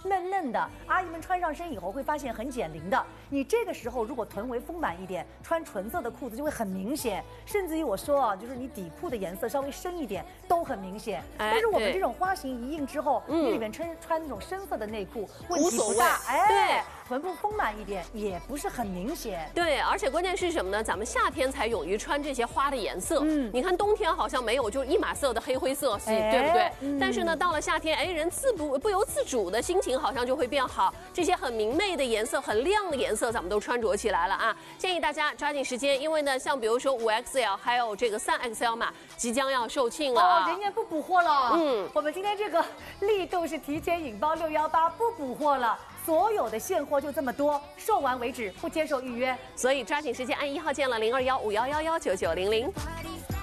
嫩嫩的。阿姨们穿上身以后会发现很减龄的。你这个时候如果臀围丰满一点，穿纯色的裤子就会很明显，甚至于我说啊，就是你底裤的颜色稍微深一点都很明显。但是我们这种花型一印之后，你里面穿那种深色的内裤，问题不大。哎，臀部丰满一点也不是很明显。 对，而且关键是什么呢？咱们夏天才勇于穿这些花的颜色。你看冬天好像没有，就一码色的黑灰色系，对不对？但是呢，到了夏天，哎，人不由自主的心情好像就会变好。这些很明媚的颜色、很亮的颜色，咱们都穿着起来了啊！建议大家抓紧时间，因为呢，像比如说5XL 还有这个3XL 码即将要售罄了啊！ 人家不补货了。我们今天这个力度是提前引爆618，不补货了。所有的现货就这么多，售完为止，不接受预约。 所以抓紧时间按1号键了，0215111990。